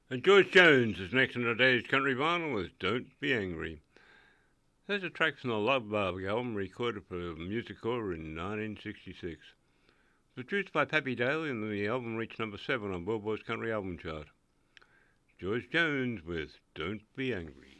And George Jones is next on today's country vinyl with Don't Be Angry. There's a track from the Love Bug album recorded for Musicorps in 1966. Produced by Pappy Daly, and the album reached number 7 on Billboard's country album chart. George Jones with Don't Be Angry.